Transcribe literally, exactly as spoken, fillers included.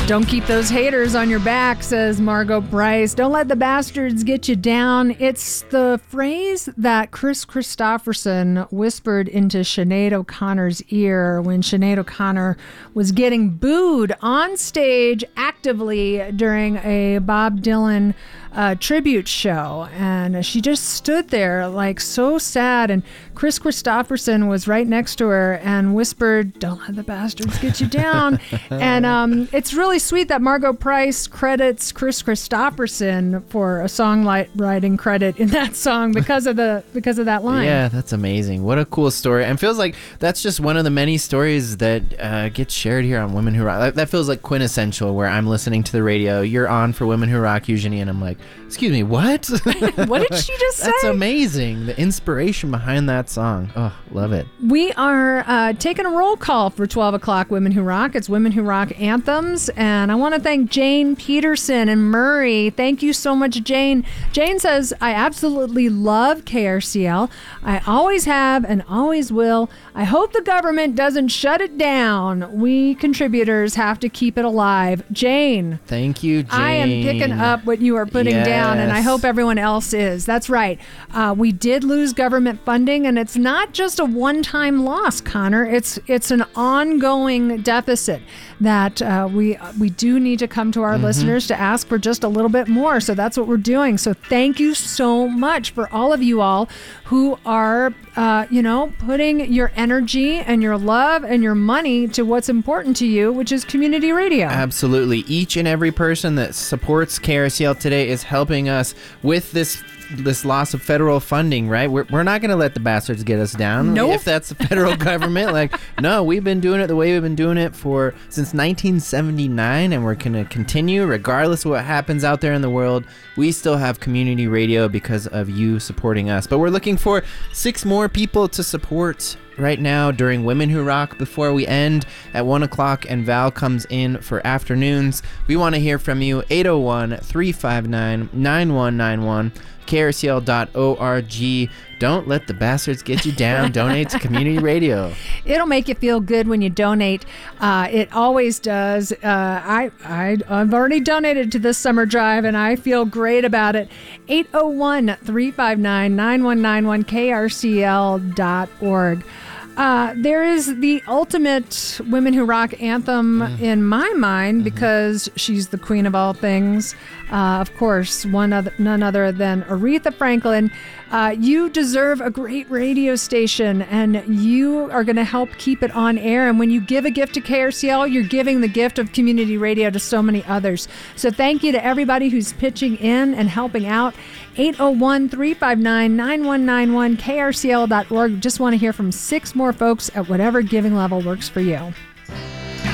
Don't keep those haters on your back, says Margo Price. Don't let the bastards get you down. It's the phrase that Kris Kristofferson whispered into Sinead O'Connor's ear when Sinead O'Connor was getting booed on stage actively during a Bob Dylan uh, tribute show. And she just stood there like so sad. And Kris Kristofferson was right next to her and whispered, "Don't let the bastards get you down." And um, it's really sweet that Margo Price credits Kris Kristofferson for a songwriting credit in that song because of the because of that line. Yeah, that's amazing. What a cool story. And feels like that's just one of the many stories that uh, gets shared here on Women Who Rock. That, that feels like quintessential, where I'm listening to the radio, you're on for Women Who Rock, Eugenie, and I'm like, excuse me, what? What did she just say? That's amazing. The inspiration behind that song. Oh, love it. We are uh, taking a roll call for twelve o'clock Women Who Rock. It's Women Who Rock Anthems. And I want to thank Jane Peterson and Murray. Thank you so much, Jane. Jane says, I absolutely love K R C L. I always have and always will. I hope the government doesn't shut it down. We contributors have to keep it alive. Jane. Thank you, Jane. I am picking up what you are putting yes. down, and I hope everyone else is. That's right. Uh, we did lose government funding, and it's not just a one-time loss, Connor. It's it's an ongoing deficit that uh, we we do need to come to our mm-hmm. listeners to ask for just a little bit more. So that's what we're doing. So thank you so much for all of you all who are, uh, you know, putting your energy and your love and your money to what's important to you, which is community radio. Absolutely. Each and every person that supports K R C L today is helping us with this this loss of federal funding, right? We're, we're not going to let the bastards get us down. Nope. If that's the federal government. Like, no, we've been doing it the way we've been doing it for since nineteen seventy-nine, and we're going to continue regardless of what happens out there in the world. We still have community radio because of you supporting us. But we're looking for six more people to support right now during Women Who Rock before we end at one o'clock and Val comes in for afternoons. We want to hear from you. Eight oh one, three five nine, nine one nine one. K R C L dot org. Don't let the bastards get you down. Donate to community radio. It'll make you feel good when you donate. Uh, it always does. Uh, I, I, I've already donated to this summer drive, and I feel great about it. eight oh one, three five nine, nine one nine one, K R C L dot org. Uh, there is the ultimate Women Who Rock anthem mm. in my mind mm-hmm. because she's the queen of all things. Uh, of course, one other, none other than Aretha Franklin. Uh, you deserve a great radio station, and you are going to help keep it on air. And when you give a gift to K R C L, you're giving the gift of community radio to so many others. So thank you to everybody who's pitching in and helping out. eight oh one, three five nine, nine one nine one, K R C L dot org. Just want to hear from six more folks at whatever giving level works for you.